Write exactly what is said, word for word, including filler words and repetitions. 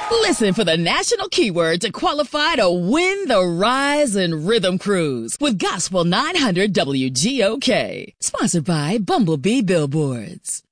Listen for the national keyword to qualify to win the Rise and Rhythm Cruise with Gospel nine hundred W G O K. Sponsored by Bumblebee Billboards.